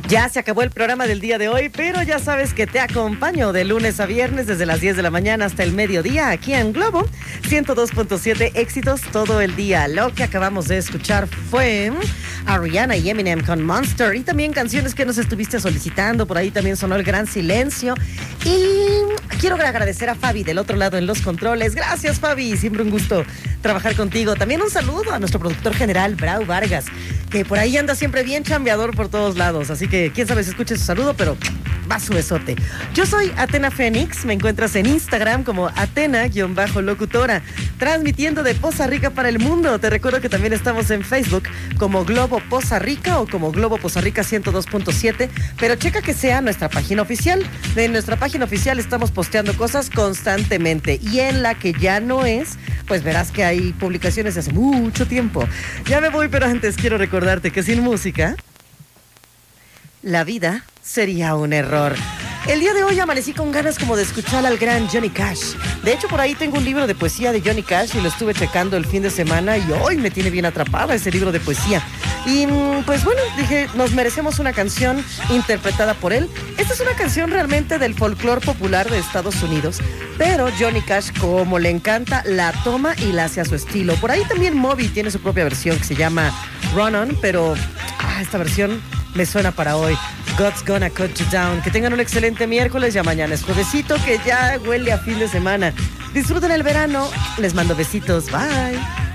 Ya se acabó el programa del día de hoy, pero ya sabes que te acompaño de lunes a viernes desde las 10 de la mañana hasta el mediodía aquí en Globo 102.7, éxitos todo el día. Lo que acabamos de escuchar fue a Rihanna y Eminem con Monster, y también canciones que nos estuviste solicitando. Por ahí también sonó El Gran Silencio. Y quiero agradecer a Fabi del otro lado en los controles. Gracias, Fabi, siempre un gusto trabajar contigo. También un saludo a nuestro productor general, Brau Vargas, que por ahí anda siempre bien chambeador por todos lados. Así que quién sabe si escuche su saludo, pero va su besote. Yo soy Atena Fénix, me encuentras en Instagram como Atena-locutora, transmitiendo de Poza Rica para el mundo. Te recuerdo que también estamos en Facebook como Globo Poza Rica o como Globo Poza Rica 102.7, pero checa que sea nuestra página oficial. En nuestra página oficial estamos posteando cosas constantemente, y en la que ya no es, pues verás que hay publicaciones de hace mucho tiempo. Ya me voy, pero antes quiero recordarte que sin música la vida sería un error. El día de hoy amanecí con ganas como de escuchar al gran Johnny Cash. De hecho, por ahí tengo un libro de poesía de Johnny Cash y lo estuve checando el fin de semana, y hoy me tiene bien atrapada ese libro de poesía. Y pues bueno, dije, nos merecemos una canción interpretada por él. Esta es una canción realmente del folclore popular de Estados Unidos, pero Johnny Cash, como le encanta, la toma y la hace a su estilo. Por ahí también Moby tiene su propia versión que se llama Run On, pero esta versión me suena para hoy. God's Gonna Cut You Down. Que tengan un excelente miércoles. Ya mañana es juevesito, que ya huele a fin de semana. Disfruten el verano. Les mando besitos. Bye.